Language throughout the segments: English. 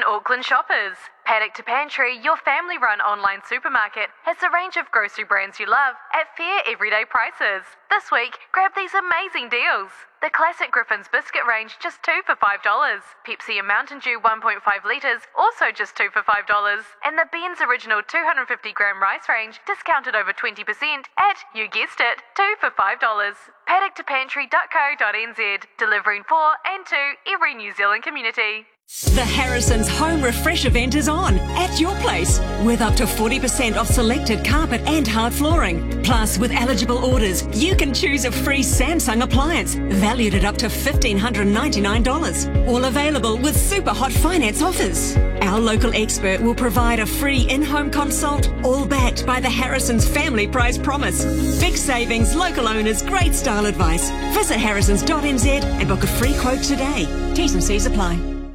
Auckland shoppers. Paddock to Pantry, your family-run online supermarket, has a range of grocery brands you love at fair everyday prices. This week, grab these amazing deals. The classic Griffin's biscuit range, just $2 for $5. Pepsi and Mountain Dew 1.5 litres, also just $2 for $5. And the Ben's Original 250-gram rice range, discounted over 20% at, you guessed it, $2 for $5. paddocktoPantry.co.nz, delivering for and to every New Zealand community. The Harrison's Home Refresh event is on at your place with up to 40% off selected carpet and hard flooring. Plus, with eligible orders, you can choose a free Samsung appliance valued at up to $1,599. All available with super hot finance offers. Our local expert will provide a free in-home consult, all backed by the Harrison's Family Price Promise. Big savings, local owners, great style advice. Visit harrisons.nz and book a free quote today. T's and C's apply.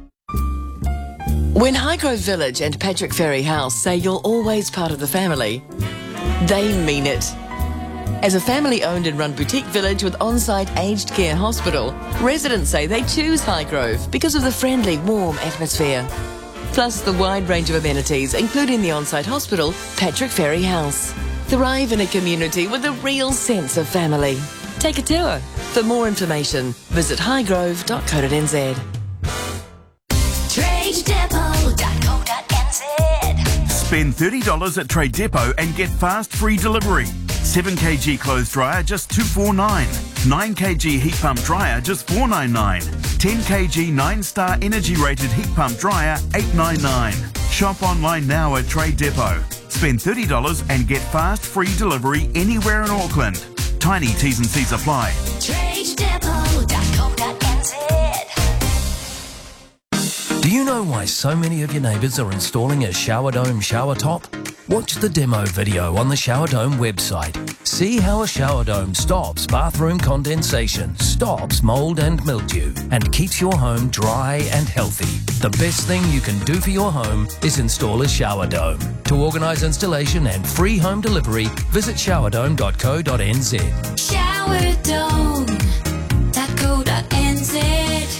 When Highgrove Village and Patrick Ferry House say you're always part of the family, they mean it. As a family-owned and run boutique village with on-site aged care hospital, residents say they choose Highgrove because of the friendly, warm atmosphere. Plus the wide range of amenities, including the on-site hospital, Patrick Ferry House. Thrive in a community with a real sense of family. Take a tour. For more information, visit highgrove.co.nz. TradeDepot.co.nz. Spend $30 at Trade Depot and get fast free delivery. 7kg clothes dryer just $249. 9kg heat pump dryer just $499. 10kg 9-star energy rated heat pump dryer $899. Shop online now at Trade Depot. Spend $30 and get fast free delivery anywhere in Auckland. Tiny T's and C's apply. TradeDepot.co.nz. Do you know why so many of your neighbours are installing a Shower Dome shower top? Watch the demo video on the Shower Dome website. See how a shower dome stops bathroom condensation, stops mould and mildew, and keeps your home dry and healthy. The best thing you can do for your home is install a shower dome. To organise installation and free home delivery, visit showerdome.co.nz. Showerdome.co.nz.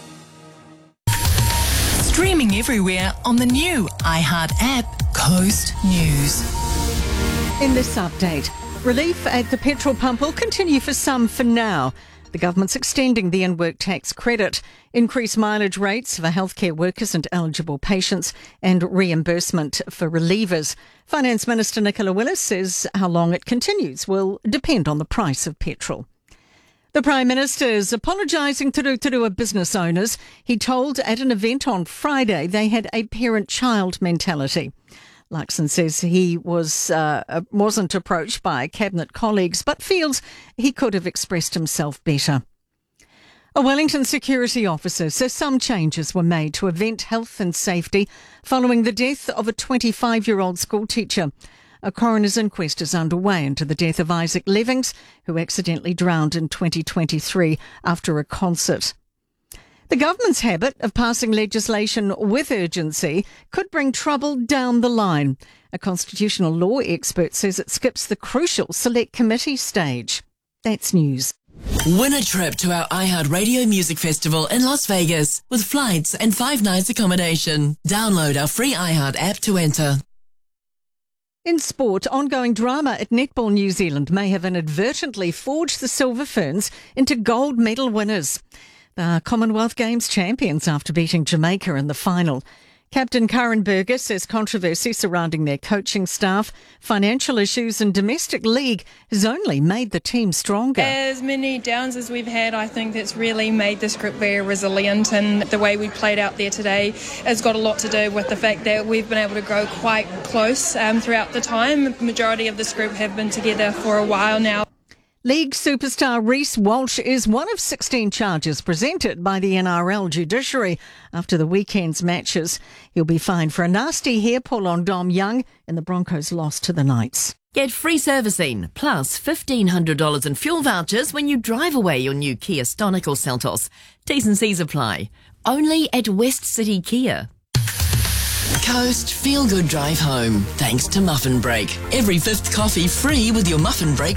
Streaming everywhere on the new iHeart app, Coast News. In this update, relief at the petrol pump will continue for some for now. The government's extending the in-work tax credit, increased mileage rates for healthcare workers and eligible patients, and reimbursement for relievers. Finance Minister Nicola Willis says how long it continues will depend on the price of petrol. The Prime Minister is apologising to Rotorua business owners. He told at an event on Friday they had a parent-child mentality. Luxon says he wasn't approached by Cabinet colleagues, but feels he could have expressed himself better. A Wellington security officer says some changes were made to event health and safety following the death of a 25-year-old schoolteacher. A coroner's inquest is underway into the death of Isaac Levings, who accidentally drowned in 2023 after a concert. The government's habit of passing legislation with urgency could bring trouble down the line. A constitutional law expert says it skips the crucial select committee stage. That's news. Win a trip to our iHeart Radio Music Festival in Las Vegas with flights and 5 nights accommodation. Download our free iHeart app to enter. In sport, ongoing drama at Netball New Zealand may have inadvertently forged the Silver Ferns into gold medal winners. They are Commonwealth Games champions after beating Jamaica in the final. Captain Karen Berger says controversy surrounding their coaching staff, financial issues and domestic league has only made the team stronger. As many downs as we've had, I think that's really made this group very resilient, and the way we played out there today has got a lot to do with the fact that we've been able to grow quite close throughout the time. The majority of this group have been together for a while now. League superstar Reece Walsh is one of 16 charges presented by the NRL judiciary after the weekend's matches. He'll be fined for a nasty hair pull on Dom Young in the Broncos' loss to the Knights. Get free servicing plus $1,500 in fuel vouchers when you drive away your new Kia Stonic or Seltos. T's and C's apply. Only at West City Kia. Coast Feel Good Drive Home, thanks to Muffin Break. Every 5th coffee free with your Muffin Break